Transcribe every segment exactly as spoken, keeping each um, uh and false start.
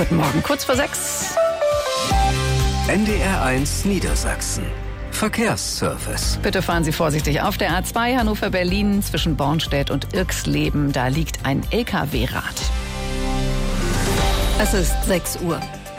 Guten Morgen, kurz vor sechs. N D R eins Niedersachsen. Verkehrsservice. Bitte fahren Sie vorsichtig auf der A zwei Hannover-Berlin zwischen Bornstedt und Irxleben. Da liegt ein L K W-Rad. Es ist sechs Uhr.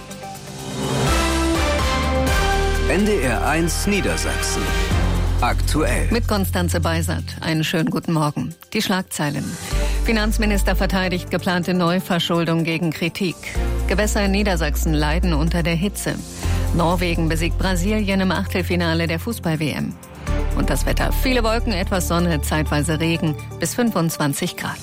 N D R eins Niedersachsen. Aktuell. Mit Konstanze Beisert. Einen schönen guten Morgen. Die Schlagzeilen. Finanzminister verteidigt geplante Neuverschuldung gegen Kritik. Gewässer in Niedersachsen leiden unter der Hitze. Norwegen besiegt Brasilien im Achtelfinale der Fußball-W M. Und das Wetter. Viele Wolken, etwas Sonne, zeitweise Regen bis fünfundzwanzig Grad.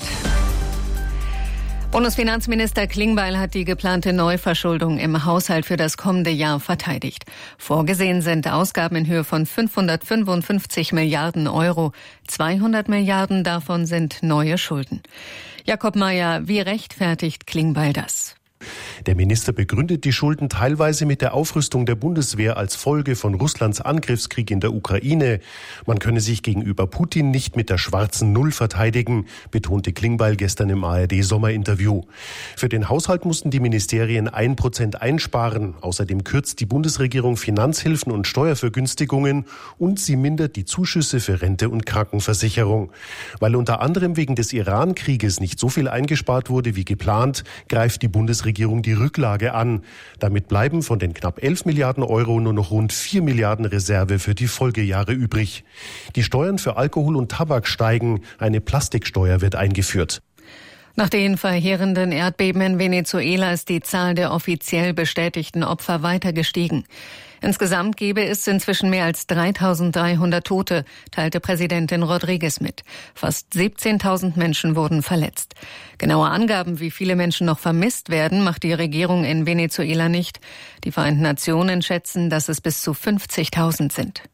Bundesfinanzminister Klingbeil hat die geplante Neuverschuldung im Haushalt für das kommende Jahr verteidigt. Vorgesehen sind Ausgaben in Höhe von fünfhundertfünfundfünfzig Milliarden Euro. zweihundert Milliarden davon sind neue Schulden. Jakob Mayer, wie rechtfertigt Klingbeil das? Der Minister begründet die Schulden teilweise mit der Aufrüstung der Bundeswehr als Folge von Russlands Angriffskrieg in der Ukraine. Man könne sich gegenüber Putin nicht mit der schwarzen Null verteidigen, betonte Klingbeil gestern im A R D-Sommerinterview. Für den Haushalt mussten die Ministerien ein Prozent einsparen. Außerdem kürzt die Bundesregierung Finanzhilfen und Steuervergünstigungen und sie mindert die Zuschüsse für Rente und Krankenversicherung. Weil unter anderem wegen des Iran-Krieges nicht so viel eingespart wurde wie geplant, greift die Bundesregierung die Rücklage an. Damit bleiben von den knapp elf Milliarden Euro nur noch rund vier Milliarden Reserve für die Folgejahre übrig. Die Steuern für Alkohol und Tabak steigen. Eine Plastiksteuer wird eingeführt. Nach den verheerenden Erdbeben in Venezuela ist die Zahl der offiziell bestätigten Opfer weiter gestiegen. Insgesamt gebe es inzwischen mehr als dreitausenddreihundert Tote, teilte Präsidentin Rodriguez mit. Fast siebzehntausend Menschen wurden verletzt. Genaue Angaben, wie viele Menschen noch vermisst werden, macht die Regierung in Venezuela nicht. Die Vereinten Nationen schätzen, dass es bis zu fünfzigtausend sind.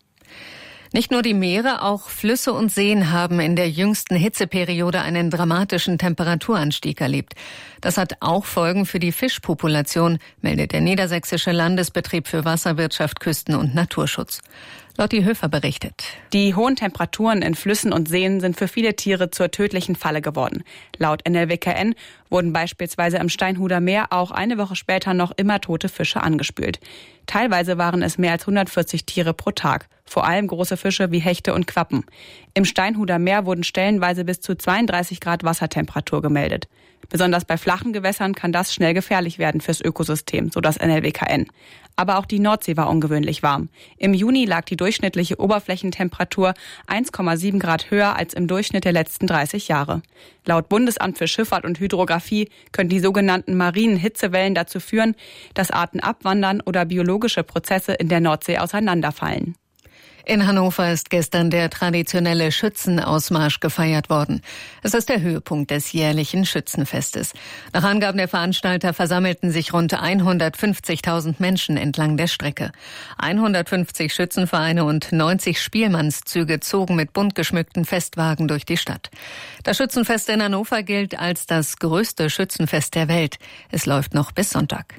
Nicht nur die Meere, auch Flüsse und Seen haben in der jüngsten Hitzeperiode einen dramatischen Temperaturanstieg erlebt. Das hat auch Folgen für die Fischpopulation, meldet der Niedersächsische Landesbetrieb für Wasserwirtschaft, Küsten- und Naturschutz. Lotti Höfer berichtet. Die hohen Temperaturen in Flüssen und Seen sind für viele Tiere zur tödlichen Falle geworden. Laut N L W K N wurden beispielsweise im Steinhuder Meer auch eine Woche später noch immer tote Fische angespült. Teilweise waren es mehr als hundertvierzig Tiere pro Tag, vor allem große Fische wie Hechte und Quappen. Im Steinhuder Meer wurden stellenweise bis zu zweiunddreißig Grad Wassertemperatur gemeldet. Besonders bei flachen Gewässern kann das schnell gefährlich werden fürs Ökosystem, so das N L W K N. Aber auch die Nordsee war ungewöhnlich warm. Im Juni lag die durchschnittliche Oberflächentemperatur eins Komma sieben Grad höher als im Durchschnitt der letzten dreißig Jahre. Laut Bundesamt für Schifffahrt und Hydrographie können die sogenannten marinen Hitzewellen dazu führen, dass Arten abwandern oder biologische Prozesse in der Nordsee auseinanderfallen. In Hannover ist gestern der traditionelle Schützenausmarsch gefeiert worden. Es ist der Höhepunkt des jährlichen Schützenfestes. Nach Angaben der Veranstalter versammelten sich rund hundertfünfzigtausend Menschen entlang der Strecke. hundertfünfzig Schützenvereine und neunzig Spielmannszüge zogen mit bunt geschmückten Festwagen durch die Stadt. Das Schützenfest in Hannover gilt als das größte Schützenfest der Welt. Es läuft noch bis Sonntag.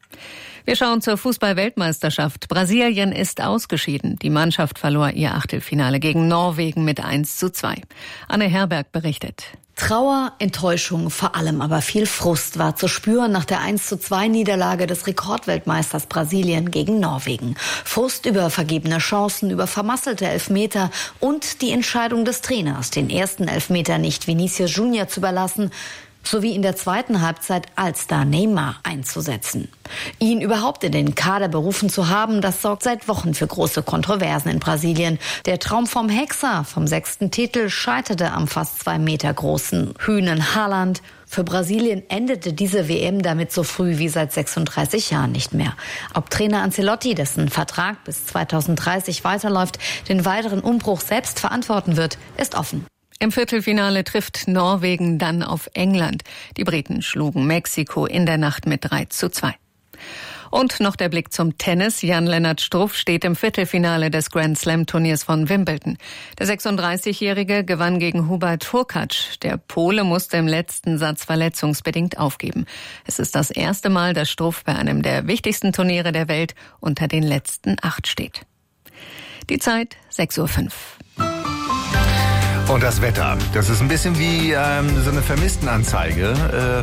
Wir schauen zur Fußball-Weltmeisterschaft. Brasilien ist ausgeschieden. Die Mannschaft verlor ihr Achtelfinale gegen Norwegen mit eins zu zwei. Anne Herberg berichtet. Trauer, Enttäuschung, vor allem aber viel Frust war zu spüren nach der eins zu zwei Niederlage des Rekordweltmeisters Brasilien gegen Norwegen. Frust über vergebene Chancen, über vermasselte Elfmeter und die Entscheidung des Trainers, den ersten Elfmeter nicht Vinicius Junior zu überlassen, sowie in der zweiten Halbzeit Allstar Neymar einzusetzen. Ihn überhaupt in den Kader berufen zu haben, das sorgt seit Wochen für große Kontroversen in Brasilien. Der Traum vom Hexer, vom sechsten Titel, scheiterte am fast zwei Meter großen Hühnen Haaland. Für Brasilien endete diese W M damit so früh wie seit sechsunddreißig Jahren nicht mehr. Ob Trainer Ancelotti, dessen Vertrag bis zweitausenddreißig weiterläuft, den weiteren Umbruch selbst verantworten wird, ist offen. Im Viertelfinale trifft Norwegen dann auf England. Die Briten schlugen Mexiko in der Nacht mit drei zu zwei. Und noch der Blick zum Tennis. Jan-Lennart Struff steht im Viertelfinale des Grand-Slam-Turniers von Wimbledon. Der sechsunddreißigjährige gewann gegen Hubert Hurkacz. Der Pole musste im letzten Satz verletzungsbedingt aufgeben. Es ist das erste Mal, dass Struff bei einem der wichtigsten Turniere der Welt unter den letzten acht steht. Die Zeit sechs Uhr fünf. Und das Wetter, das ist ein bisschen wie ähm, so eine Vermisstenanzeige. Äh,